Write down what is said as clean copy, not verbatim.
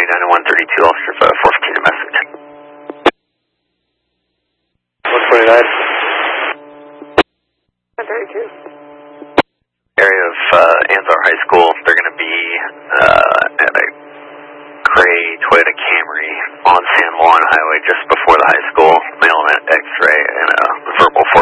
9132, Ulster 415 domestic. 129. 132. Area of Anzar High School. They're going to be at a gray Toyota Camry on San Juan Highway just before the high school. Male and X-ray and a verbal